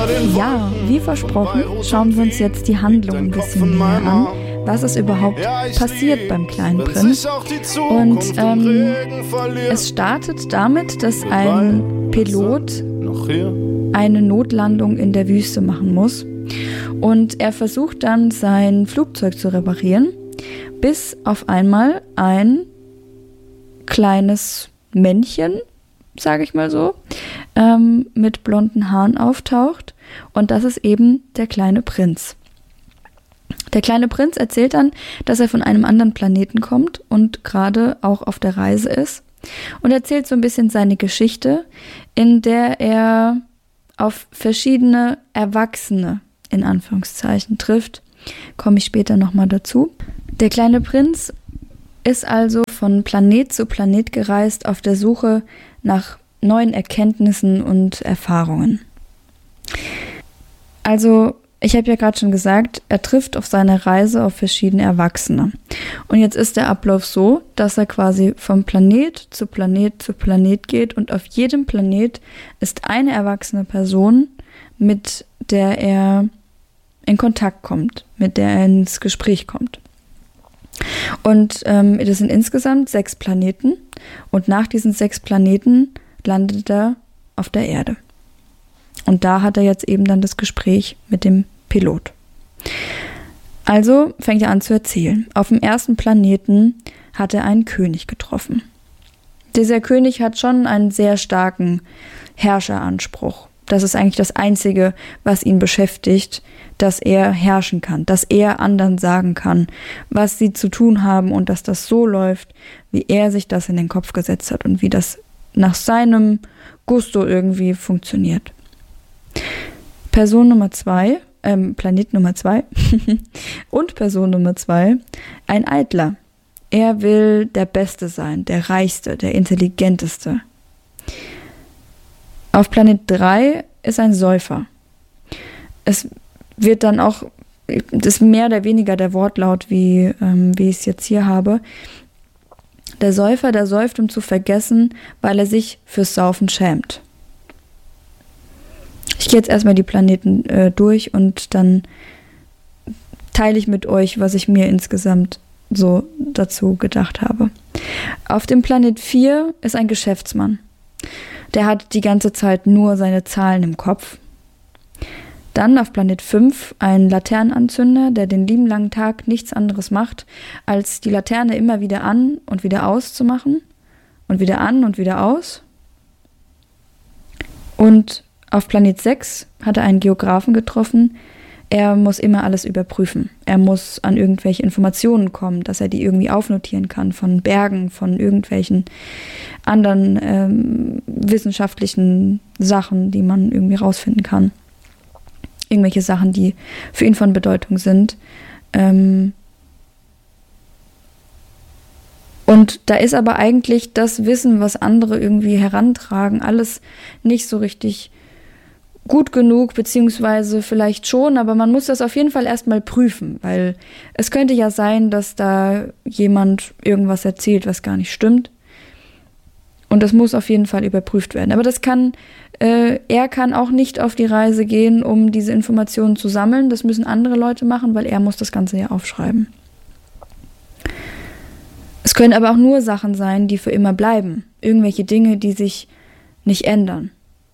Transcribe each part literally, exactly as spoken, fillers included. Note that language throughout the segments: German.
Ja, wie versprochen, schauen wir uns jetzt die Handlung ein bisschen näher an. Was ist überhaupt passiert beim kleinen Prinz? Und ähm, es startet damit, dass ein Pilot eine Notlandung in der Wüste machen muss. Und er versucht dann, sein Flugzeug zu reparieren, bis auf einmal ein kleines Männchen, sage ich mal so, ähm, mit blonden Haaren auftaucht. Und das ist eben der kleine Prinz. Der kleine Prinz erzählt dann, dass er von einem anderen Planeten kommt und gerade auch auf der Reise ist. Und erzählt so ein bisschen seine Geschichte, in der er auf verschiedene Erwachsene, in Anführungszeichen, trifft. Komme ich später nochmal dazu. Der kleine Prinz ist also von Planet zu Planet gereist auf der Suche nach neuen Erkenntnissen und Erfahrungen. Also, ich habe ja gerade schon gesagt, er trifft auf seiner Reise auf verschiedene Erwachsene. Und jetzt ist der Ablauf so, dass er quasi vom Planet zu Planet zu Planet geht und auf jedem Planet ist eine erwachsene Person, mit der er in Kontakt kommt, mit der er ins Gespräch kommt. Und ähm, das sind insgesamt sechs Planeten und nach diesen sechs Planeten landet er auf der Erde. Und da hat er jetzt eben dann das Gespräch mit dem Pilot. Also fängt er an zu erzählen. Auf dem ersten Planeten hat er einen König getroffen. Dieser König hat schon einen sehr starken Herrscheranspruch. Das ist eigentlich das Einzige, was ihn beschäftigt, dass er herrschen kann, dass er anderen sagen kann, was sie zu tun haben und dass das so läuft, wie er sich das in den Kopf gesetzt hat und wie das nach seinem Gusto irgendwie funktioniert. Person Nummer zwei, ähm, Planet Nummer zwei und Person Nummer zwei, ein Eitler. Er will der Beste sein, der Reichste, der Intelligenteste. Auf Planet drei ist ein Säufer. Es wird dann auch, das ist mehr oder weniger der Wortlaut, wie, ähm, wie ich es jetzt hier habe. Der Säufer, der säuft, um zu vergessen, weil er sich fürs Saufen schämt. Ich gehe jetzt erstmal die Planeten äh, durch und dann teile ich mit euch, was ich mir insgesamt so dazu gedacht habe. Auf dem Planet vier ist ein Geschäftsmann. Der hat die ganze Zeit nur seine Zahlen im Kopf. Dann auf Planet fünf ein Laternenanzünder, der den lieben langen Tag nichts anderes macht, als die Laterne immer wieder an und wieder auszumachen und wieder an und wieder aus. Und auf Planet sechs hat er einen Geografen getroffen. Er muss immer alles überprüfen. Er muss an irgendwelche Informationen kommen, dass er die irgendwie aufnotieren kann von Bergen, von irgendwelchen anderen ähm, wissenschaftlichen Sachen, die man irgendwie rausfinden kann. Irgendwelche Sachen, die für ihn von Bedeutung sind. Ähm und da ist aber eigentlich das Wissen, was andere irgendwie herantragen, alles nicht so richtig gut genug, beziehungsweise vielleicht schon, aber man muss das auf jeden Fall erstmal prüfen, weil es könnte ja sein, dass da jemand irgendwas erzählt, was gar nicht stimmt. Und das muss auf jeden Fall überprüft werden. Aber das kann, äh, er kann auch nicht auf die Reise gehen, um diese Informationen zu sammeln. Das müssen andere Leute machen, weil er muss das Ganze ja aufschreiben. Es können aber auch nur Sachen sein, die für immer bleiben. Irgendwelche Dinge, die sich nicht ändern.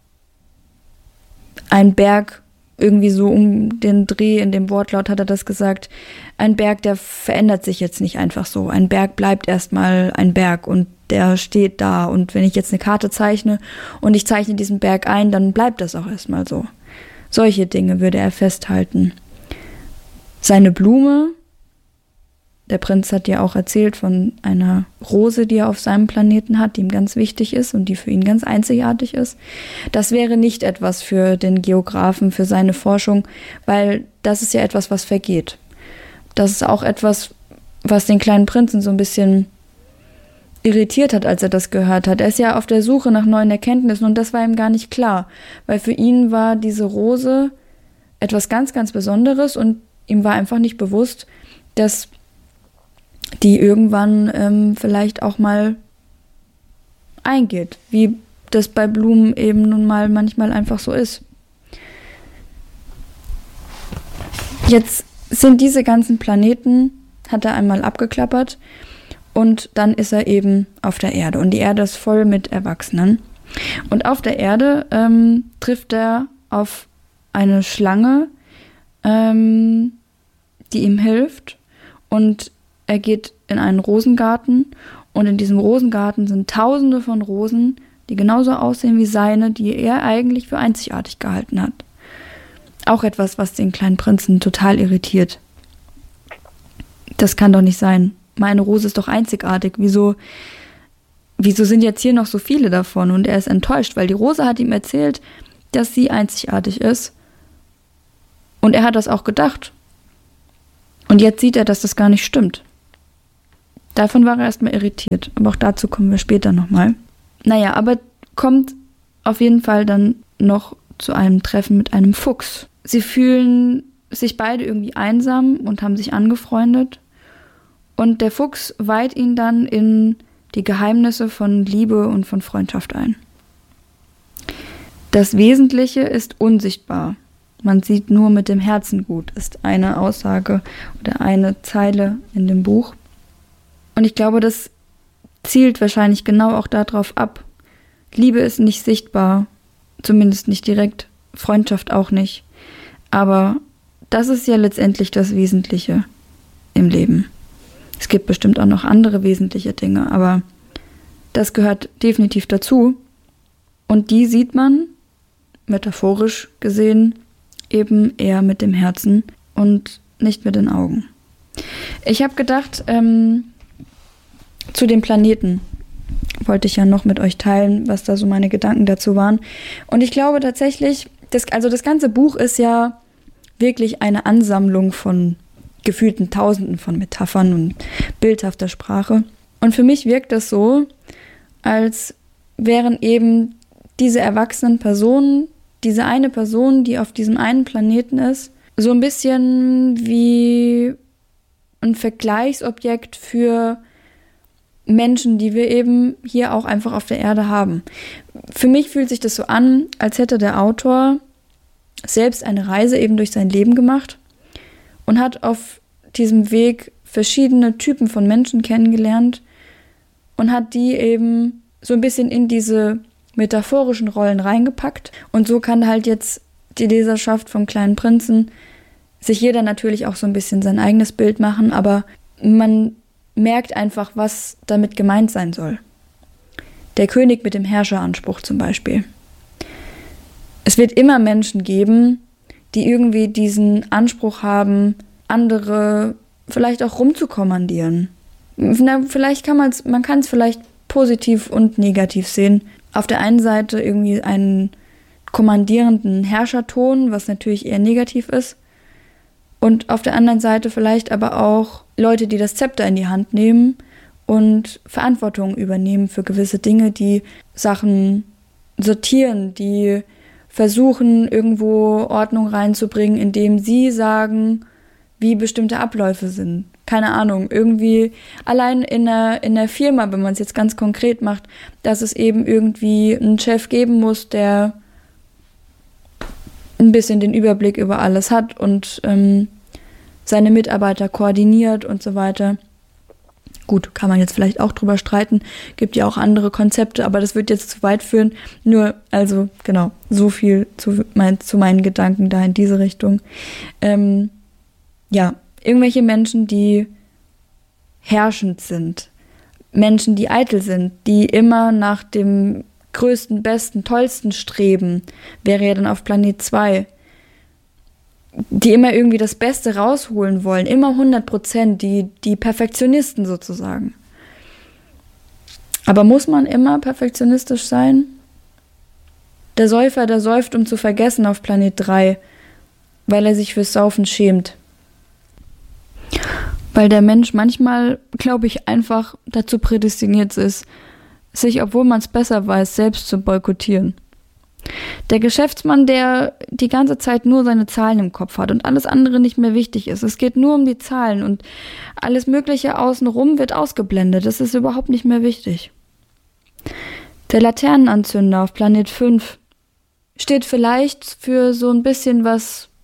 Ein Berg, irgendwie so um den Dreh, in dem Wortlaut hat er das gesagt, ein Berg, der verändert sich jetzt nicht einfach so. Ein Berg bleibt erstmal ein Berg und der steht da. Und wenn ich jetzt eine Karte zeichne und ich zeichne diesen Berg ein, dann bleibt das auch erstmal so. Solche Dinge würde er festhalten. Seine Blume, der Prinz hat ja auch erzählt von einer Rose, die er auf seinem Planeten hat, die ihm ganz wichtig ist und die für ihn ganz einzigartig ist. Das wäre nicht etwas für den Geografen, für seine Forschung, weil das ist ja etwas, was vergeht. Das ist auch etwas, was den kleinen Prinzen so ein bisschen irritiert hat, als er das gehört hat. Er ist ja auf der Suche nach neuen Erkenntnissen und das war ihm gar nicht klar, weil für ihn war diese Rose etwas ganz, ganz Besonderes und ihm war einfach nicht bewusst, dass die irgendwann ähm, vielleicht auch mal eingeht, wie das bei Blumen eben nun mal manchmal einfach so ist. Jetzt sind diese ganzen Planeten, hat er einmal abgeklappert und dann ist er eben auf der Erde und die Erde ist voll mit Erwachsenen. Und auf der Erde ähm, trifft er auf eine Schlange, ähm, die ihm hilft und er geht in einen Rosengarten und in diesem Rosengarten sind tausende von Rosen, die genauso aussehen wie seine, die er eigentlich für einzigartig gehalten hat. Auch etwas, was den kleinen Prinzen total irritiert. Das kann doch nicht sein. Meine Rose ist doch einzigartig. Wieso, wieso sind jetzt hier noch so viele davon? Und er ist enttäuscht, weil die Rose hat ihm erzählt, dass sie einzigartig ist. Und er hat das auch gedacht. Und jetzt sieht er, dass das gar nicht stimmt. Davon war er erstmal irritiert. Aber auch dazu kommen wir später nochmal. Naja, aber kommt auf jeden Fall dann noch zu einem Treffen mit einem Fuchs. Sie fühlen sich beide irgendwie einsam und haben sich angefreundet. Und der Fuchs weiht ihn dann in die Geheimnisse von Liebe und von Freundschaft ein. Das Wesentliche ist unsichtbar. Man sieht nur mit dem Herzen gut, ist eine Aussage oder eine Zeile in dem Buch. Und ich glaube, das zielt wahrscheinlich genau auch darauf ab. Liebe ist nicht sichtbar, zumindest nicht direkt, Freundschaft auch nicht. Aber das ist ja letztendlich das Wesentliche im Leben. Es gibt bestimmt auch noch andere wesentliche Dinge, aber das gehört definitiv dazu. Und die sieht man, metaphorisch gesehen, eben eher mit dem Herzen und nicht mit den Augen. Ich habe gedacht, ähm, zu den Planeten wollte ich ja noch mit euch teilen, was da so meine Gedanken dazu waren. Und ich glaube tatsächlich, das, also das ganze Buch ist ja wirklich eine Ansammlung von gefühlten Tausenden von Metaphern und bildhafter Sprache. Und für mich wirkt das so, als wären eben diese erwachsenen Personen, diese eine Person, die auf diesem einen Planeten ist, so ein bisschen wie ein Vergleichsobjekt für Menschen, die wir eben hier auch einfach auf der Erde haben. Für mich fühlt sich das so an, als hätte der Autor selbst eine Reise eben durch sein Leben gemacht und hat auf diesem Weg verschiedene Typen von Menschen kennengelernt und hat die eben so ein bisschen in diese metaphorischen Rollen reingepackt. Und so kann halt jetzt die Leserschaft vom Kleinen Prinzen sich jeder natürlich auch so ein bisschen sein eigenes Bild machen, aber man merkt einfach, was damit gemeint sein soll. Der König mit dem Herrscheranspruch zum Beispiel. Es wird immer Menschen geben, die irgendwie diesen Anspruch haben, andere vielleicht auch rumzukommandieren. Na, vielleicht kann man es, man kann es vielleicht positiv und negativ sehen. Auf der einen Seite irgendwie einen kommandierenden Herrscherton, was natürlich eher negativ ist. Und auf der anderen Seite vielleicht aber auch Leute, die das Zepter in die Hand nehmen und Verantwortung übernehmen für gewisse Dinge, die Sachen sortieren, die versuchen, irgendwo Ordnung reinzubringen, indem sie sagen, wie bestimmte Abläufe sind. Keine Ahnung, irgendwie allein in der, in der Firma, wenn man es jetzt ganz konkret macht, dass es eben irgendwie einen Chef geben muss, der ein bisschen den Überblick über alles hat und ähm, seine Mitarbeiter koordiniert und so weiter. Gut, kann man jetzt vielleicht auch drüber streiten, gibt ja auch andere Konzepte, aber das wird jetzt zu weit führen. Nur, also genau, so viel zu, mein, zu meinen Gedanken da in diese Richtung. Ähm, ja, irgendwelche Menschen, die herrschend sind, Menschen, die eitel sind, die immer nach dem größten, besten, tollsten streben, wäre ja dann auf Planet zwei, die immer irgendwie das Beste rausholen wollen, immer hundert Prozent, die, die Perfektionisten sozusagen. Aber muss man immer perfektionistisch sein? Der Säufer, der säuft, um zu vergessen auf Planet drei, weil er sich fürs Saufen schämt. Weil der Mensch manchmal, glaube ich, einfach dazu prädestiniert ist, sich, obwohl man es besser weiß, selbst zu boykottieren. Der Geschäftsmann, der die ganze Zeit nur seine Zahlen im Kopf hat und alles andere nicht mehr wichtig ist. Es geht nur um die Zahlen und alles Mögliche außenrum wird ausgeblendet. Das ist überhaupt nicht mehr wichtig. Der Laternenanzünder auf Planet fünf steht vielleicht für so ein bisschen was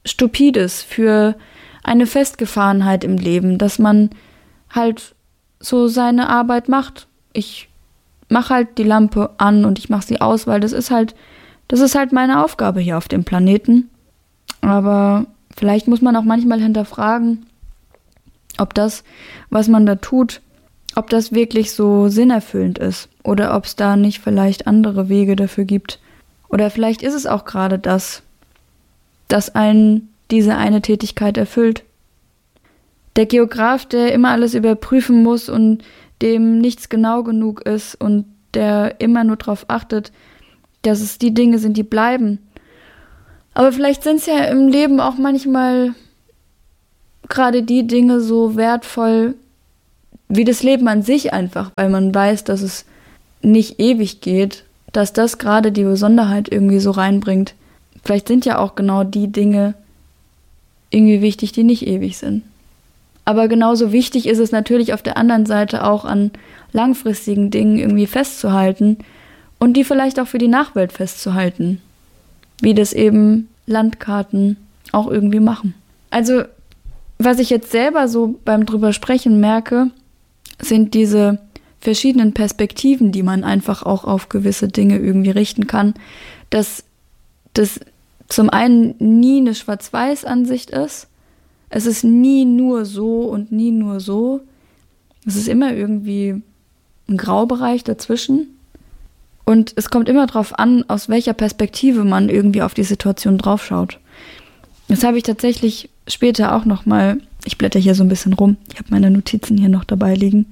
Stupides, für eine Festgefahrenheit im Leben, dass man halt so seine Arbeit macht. Ich mache halt die Lampe an und ich mache sie aus, weil das ist halt, das ist halt meine Aufgabe hier auf dem Planeten. Aber vielleicht muss man auch manchmal hinterfragen, ob das, was man da tut, ob das wirklich so sinnerfüllend ist oder ob es da nicht vielleicht andere Wege dafür gibt. Oder vielleicht ist es auch gerade das, dass einen diese eine Tätigkeit erfüllt. Der Geograf, der immer alles überprüfen muss und dem nichts genau genug ist und der immer nur darauf achtet, dass es die Dinge sind, die bleiben. Aber vielleicht sind es ja im Leben auch manchmal gerade die Dinge so wertvoll wie das Leben an sich einfach, weil man weiß, dass es nicht ewig geht, dass das gerade die Besonderheit irgendwie so reinbringt. Vielleicht sind ja auch genau die Dinge irgendwie wichtig, die nicht ewig sind. Aber genauso wichtig ist es natürlich auf der anderen Seite auch an langfristigen Dingen irgendwie festzuhalten und die vielleicht auch für die Nachwelt festzuhalten, wie das eben Landkarten auch irgendwie machen. Also was ich jetzt selber so beim drüber sprechen merke, sind diese verschiedenen Perspektiven, die man einfach auch auf gewisse Dinge irgendwie richten kann, dass das zum einen nie eine Schwarz-Weiß-Ansicht ist. Es ist nie nur so und nie nur so. Es ist immer irgendwie ein Graubereich dazwischen. Und es kommt immer darauf an, aus welcher Perspektive man irgendwie auf die Situation draufschaut. Das habe ich tatsächlich später auch noch mal, ich blätter hier so ein bisschen rum, ich habe meine Notizen hier noch dabei liegen,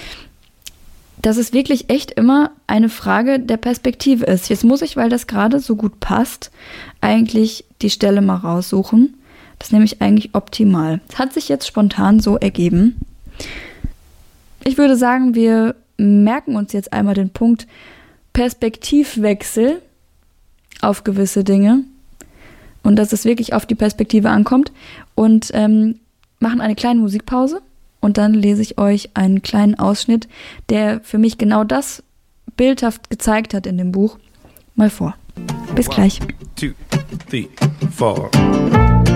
dass es wirklich echt immer eine Frage der Perspektive ist. Jetzt muss ich, weil das gerade so gut passt, eigentlich die Stelle mal raussuchen. Das ist nämlich eigentlich optimal. Es hat sich jetzt spontan so ergeben. Ich würde sagen, wir merken uns jetzt einmal den Punkt Perspektivwechsel auf gewisse Dinge und dass es wirklich auf die Perspektive ankommt und ähm, machen eine kleine Musikpause und dann lese ich euch einen kleinen Ausschnitt, der für mich genau das bildhaft gezeigt hat in dem Buch, mal vor. Bis gleich. One, two, three, four.